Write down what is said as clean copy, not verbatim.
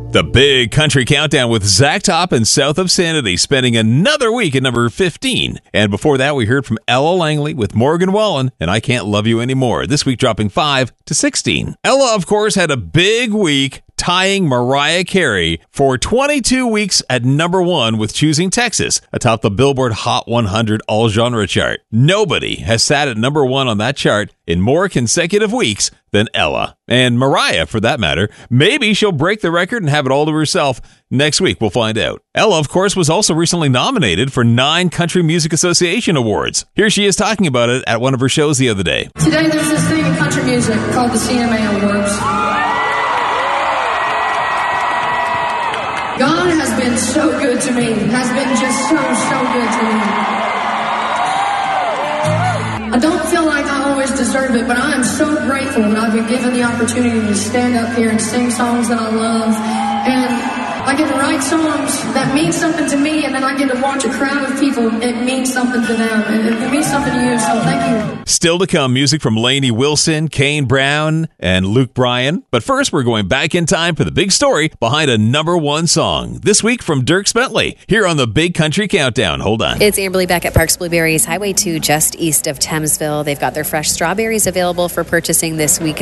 The Big Country Countdown with Zach Top and South of Sanity, spending another week at number 15. And before that, we heard from Ella Langley with Morgan Wallen and I Can't Love You Anymore, this week dropping 5 to 16. Ella, of course, had a big week, tying Mariah Carey for 22 weeks at number 1 with Choosing Texas atop the Billboard Hot 100 all-genre chart. Nobody has sat at number 1 on that chart in more consecutive weeks than Ella. And Mariah, for that matter. Maybe she'll break the record and have it all to herself. Next week, we'll find out. Ella, of course, was also recently nominated for 9 Country Music Association awards. Here she is talking about it at one of her shows the other day. Today, there's this thing in country music called the CMA Awards. God has been so good to me, has been just so good to me. I don't feel like I always deserve it, but I am so grateful that I've been given the opportunity to stand up here and sing songs that I love. And I get to write songs that mean something to me, and then I get to watch a crowd of people. It means something to them, and it means something to you, so thank you. Still to come, music from Lainey Wilson, Kane Brown, and Luke Bryan. But first, we're going back in time for the big story behind a number 1 song. This week from Dierks Bentley, here on the Big Country Countdown. Hold on. It's Amberly back at Parks Blueberries, Highway 2, just east of Thamesville. They've got their fresh strawberries available for purchasing this weekend.